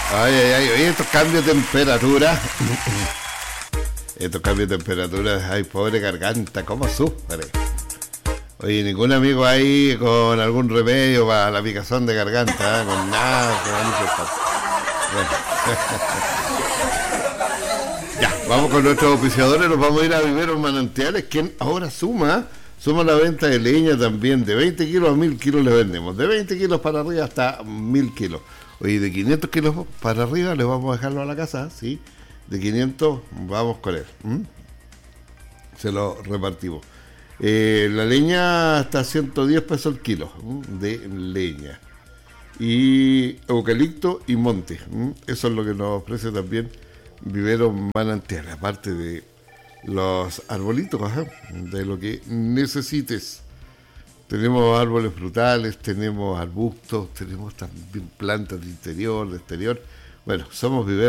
Ay, ay, ay, oye, estos cambios de temperatura. Estos cambios de temperatura, ay, pobre garganta, cómo sufre. Oye, ningún amigo ahí con algún remedio para la picazón de garganta, ¿eh? Con nada, que va a manifestar. Bueno. Ya, vamos con nuestros auspiciadores, nos vamos a ir a Viveros Manantiales, quien ahora suma la venta de leña también, de 20 kilos a 1000 kilos le vendemos, de 20 kilos para arriba hasta 1000 kilos. Oye, de 500 kilos para arriba le vamos a dejarlo a la casa, ¿sí? De 500 vamos con él, ¿m? Se lo repartimos. La leña está a 110 pesos el kilo, ¿m? De leña. Y eucalipto y monte, ¿m? Eso es lo que nos ofrece también Viveros Manantiales, aparte de los arbolitos, ajá, de lo que necesites. Tenemos árboles frutales, tenemos arbustos, tenemos también plantas de interior, de exterior. Bueno, somos Viveros